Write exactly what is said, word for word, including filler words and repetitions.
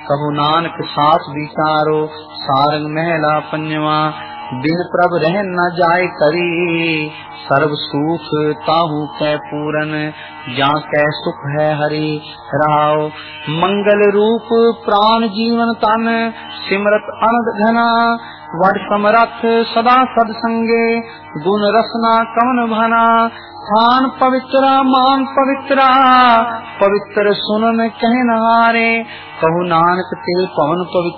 कहु नानक सास विचारो सारंग महला पंजवा। बिन प्रभ रह न जाय करी सर्व सुख ताहू कै पूरन जा कै सुख है हरि राव। मंगल रूप प्राण जीवन तन सिमरत अनंद घना वड समरथ सदा सदसंगे गुण रसना कवन भना। थान पवित्रा मान पवित्रा पवित्र सुनन कह नहारे कहु नानक तिल पवन पवित्र